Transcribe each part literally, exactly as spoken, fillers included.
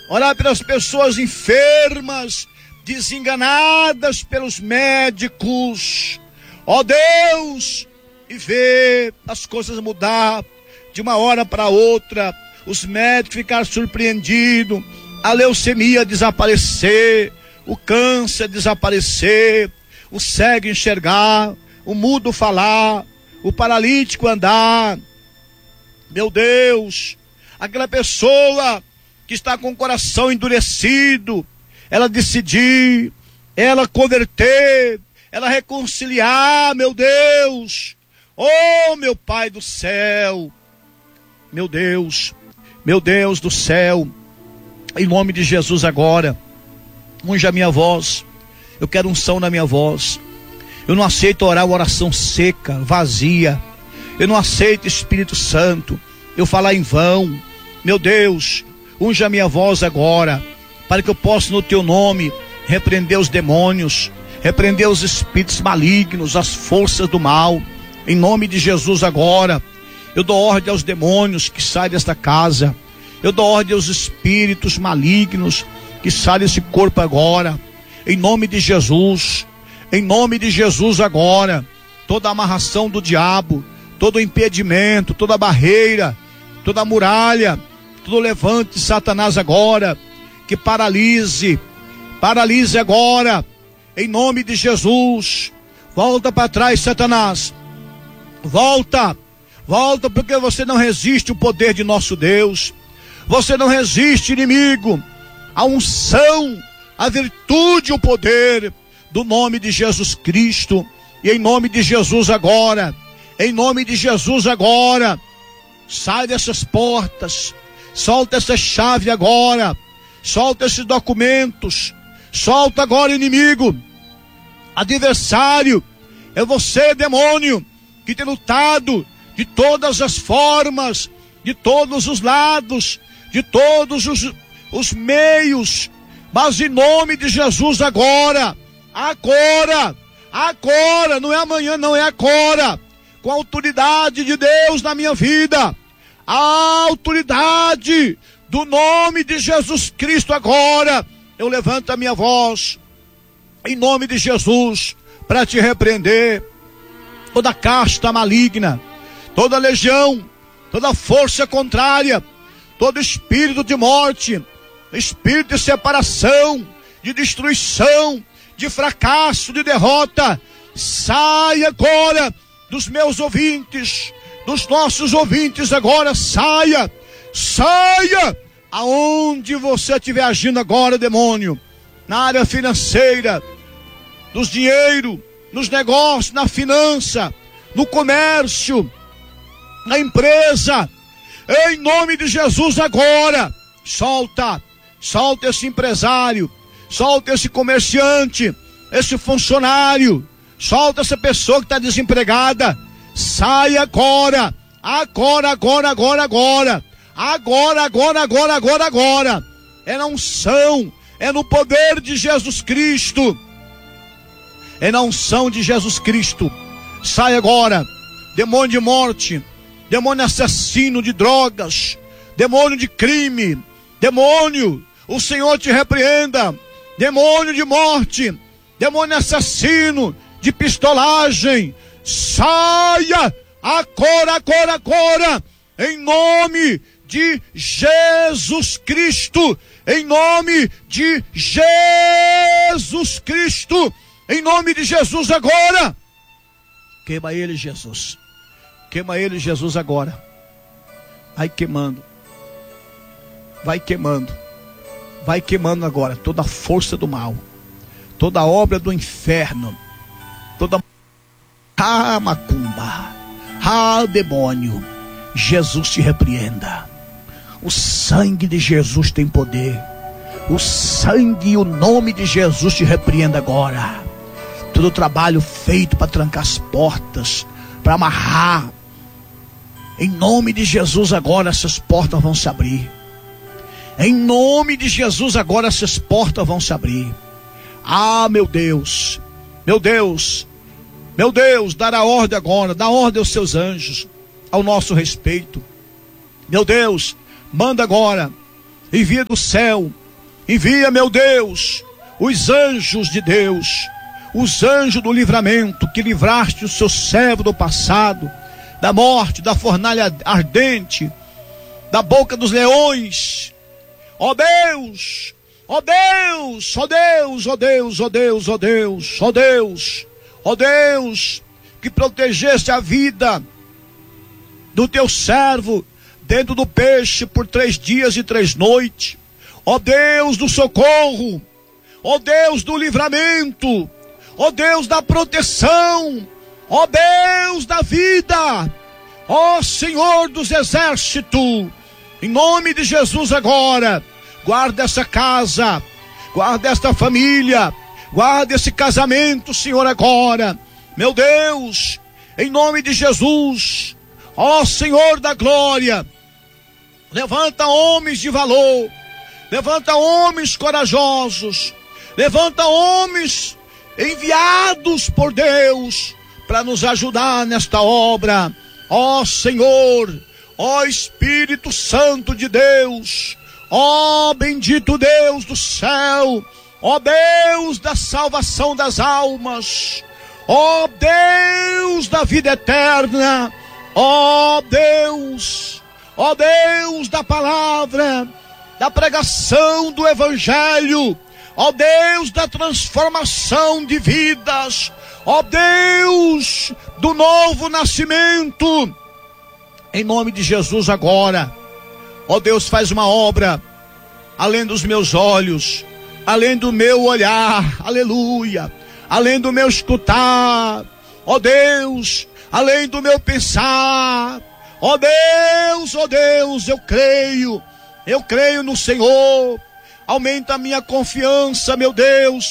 orar pelas pessoas enfermas, desenganadas pelos médicos, ó Deus, e ver as coisas mudar de uma hora para outra, os médicos ficaram surpreendidos, a leucemia desaparecer, o câncer desaparecer, o cego enxergar, o mudo falar, o paralítico andar. Meu Deus, aquela pessoa que está com o coração endurecido, ela decidir, ela converter, ela reconciliar, meu Deus. Oh, meu Pai do céu, meu Deus, meu Deus do céu, em nome de Jesus agora, unja a minha voz, eu quero unção na minha voz. Eu não aceito orar uma oração seca, vazia. Eu não aceito, Espírito Santo, eu falar em vão. Meu Deus, unja a minha voz agora, para que eu possa no teu nome repreender os demônios, repreender os espíritos malignos, as forças do mal. Em nome de Jesus agora, eu dou ordem aos demônios que saem desta casa. Eu dou ordem aos espíritos malignos que saem desse corpo agora. Em nome de Jesus, em nome de Jesus agora, toda amarração do diabo, todo impedimento, toda barreira, toda muralha, todo levante de Satanás agora, que paralise, paralise agora, em nome de Jesus. Volta para trás, Satanás, volta, volta, porque você não resiste o poder de nosso Deus, você não resiste, inimigo, a unção, a virtude, o poder do nome de Jesus Cristo. E em nome de Jesus agora, em nome de Jesus agora, sai dessas portas, solta essa chave agora, solta esses documentos, solta agora, inimigo, adversário, é você, demônio, que tem lutado de todas as formas, de todos os lados, de todos os, os meios, mas em nome de Jesus agora, agora, agora, não é amanhã, não é agora, com a autoridade de Deus na minha vida, a autoridade do nome de Jesus Cristo agora, eu levanto a minha voz, em nome de Jesus, para te repreender, toda casta maligna, toda legião, toda força contrária, todo espírito de morte, espírito de separação, de destruição, de fracasso, de derrota, saia agora dos meus ouvintes, dos nossos ouvintes agora, saia, saia, aonde você estiver agindo agora, demônio, na área financeira, dos dinheiro, nos negócios, na finança, no comércio, na empresa, em nome de Jesus agora, solta, solta esse empresário, solta esse comerciante, esse funcionário, solta essa pessoa que está desempregada, sai agora, agora, agora, agora, agora, agora, agora, agora, agora, agora, é na unção, é no poder de Jesus Cristo, é na unção de Jesus Cristo, sai agora, demônio de morte, demônio assassino de drogas, demônio de crime, demônio, o Senhor te repreenda, demônio de morte, demônio assassino de pistolagem, saia agora, agora, agora, em nome de Jesus Cristo, em nome de Jesus Cristo, em nome de Jesus agora, queima ele, Jesus, queima ele, Jesus agora, vai queimando, vai queimando, vai queimando agora toda a força do mal, toda a obra do inferno, toda a macumba, ah, demônio, Jesus te repreenda. O sangue de Jesus tem poder, o sangue e o nome de Jesus te repreenda agora. Todo o trabalho feito para trancar as portas, para amarrar, em nome de Jesus agora essas portas vão se abrir. Em nome de Jesus agora essas portas vão se abrir. Ah, meu Deus, meu Deus, meu Deus, dará ordem agora, dá ordem aos seus anjos, ao nosso respeito. Meu Deus, manda agora, envia do céu, envia, meu Deus, os anjos de Deus, os anjos do livramento, que livraste o seu servo do passado, da morte, da fornalha ardente, da boca dos leões. Ó Deus, ó Deus, ó Deus, ó Deus, ó Deus, ó Deus, ó Deus, ó Deus, que protegeste a vida do teu servo dentro do peixe por três dias e três noites. Ó Deus do socorro, ó Deus do livramento, ó Deus da proteção, ó Deus da vida, ó Senhor dos exércitos, em nome de Jesus agora, guarda essa casa, guarda esta família, guarda esse casamento, Senhor, agora, meu Deus, em nome de Jesus, ó Senhor da glória, levanta homens de valor, levanta homens corajosos, levanta homens enviados por Deus para nos ajudar nesta obra. Ó Senhor, ó Espírito Santo de Deus, ó bendito Deus do céu, ó Deus da salvação das almas, ó Deus da vida eterna, ó Deus, ó Deus da palavra, da pregação do evangelho, ó Deus da transformação de vidas, ó Deus do novo nascimento, em nome de Jesus agora, ó Deus, faz uma obra além dos meus olhos, além do meu olhar, aleluia, além do meu escutar, ó Deus, além do meu pensar, ó Deus, ó Deus, eu creio, eu creio no Senhor. Aumenta a minha confiança, meu Deus.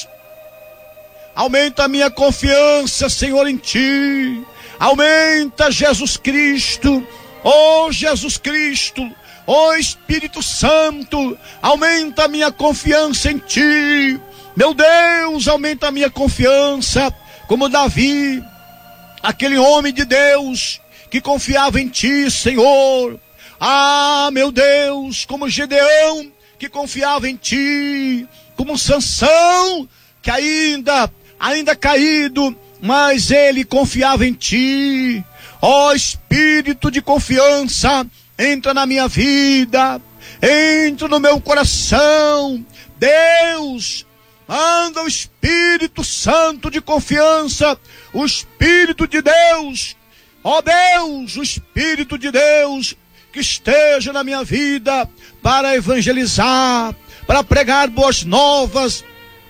Aumenta a minha confiança, Senhor, em Ti. Aumenta, Jesus Cristo. Oh, Jesus Cristo. Oh, Espírito Santo. Aumenta a minha confiança em Ti. Meu Deus, aumenta a minha confiança. Como Davi, aquele homem de Deus que confiava em Ti, Senhor. Ah, meu Deus, como Gedeão, que confiava em Ti, como Sansão, que ainda, ainda caído, mas ele confiava em Ti. Ó Espírito de confiança, entra na minha vida, entra no meu coração. Deus, manda o Espírito Santo de confiança, o Espírito de Deus, ó Deus, o Espírito de Deus, que esteja na minha vida para evangelizar, para pregar boas novas,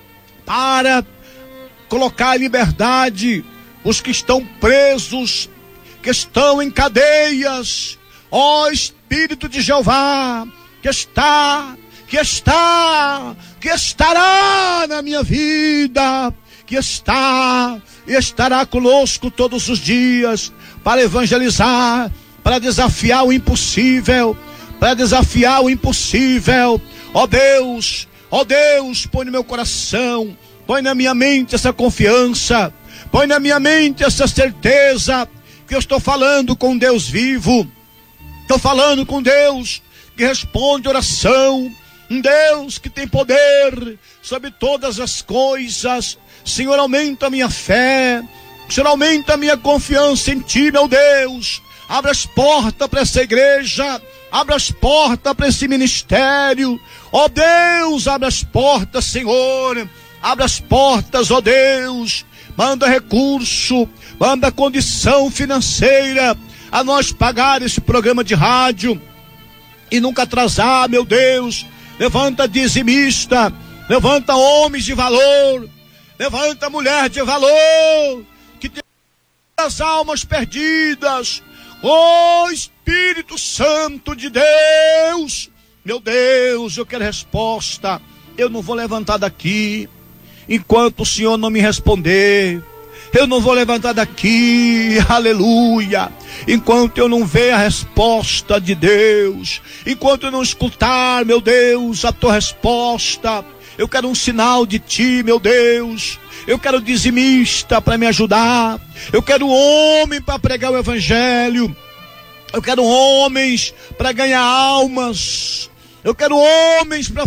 para colocar em liberdade os que estão presos, que estão em cadeias. Ó Espírito de Jeová, que está, que está, que estará na minha vida, que está e estará conosco todos os dias para evangelizar, para desafiar o impossível, para desafiar o impossível. Ó Deus, ó Deus, põe no meu coração, põe na minha mente essa confiança, põe na minha mente essa certeza que eu estou falando com Deus vivo, estou falando com Deus que responde oração, um Deus que tem poder sobre todas as coisas. Senhor, aumenta a minha fé, Senhor, aumenta a minha confiança em Ti, meu Deus. Abra as portas para essa igreja, abra as portas para esse ministério, ó Deus, abra as portas, Senhor, abra as portas, ó Deus, manda recurso, manda condição financeira a nós pagar esse programa de rádio e nunca atrasar, meu Deus. Levanta dizimista, levanta homens de valor, levanta mulher de valor, que tem as almas perdidas. Ó Espírito Santo de Deus, meu Deus, eu quero resposta. Eu não vou levantar daqui enquanto o Senhor não me responder. Eu não vou levantar daqui, aleluia, enquanto eu não ver a resposta de Deus, enquanto eu não escutar, meu Deus, a Tua resposta. Eu quero um sinal de Ti, meu Deus. Eu quero dizimista para me ajudar. Eu quero homem para pregar o evangelho. Eu quero homens para ganhar almas. Eu quero homens para